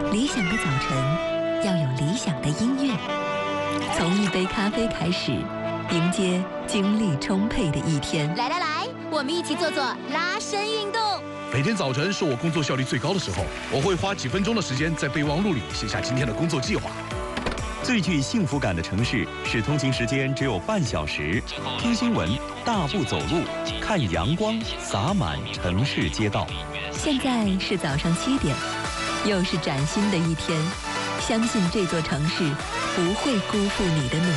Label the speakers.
Speaker 1: 理想的早晨要有理想的音乐，从一杯咖啡开始，迎接精力充沛的一天。
Speaker 2: 来，我们一起做拉伸运动。
Speaker 3: 每天早晨是我工作效率最高的时候，我会花几分钟的时间在备忘录里写下今天的工作计划。
Speaker 4: 最具幸福感的城市是通勤时间只有半小时，听新闻、大步走路、看阳光洒满城市街道。
Speaker 1: 现在是早上7点，又是崭新的一天，相信这座城市不会辜负你的努力。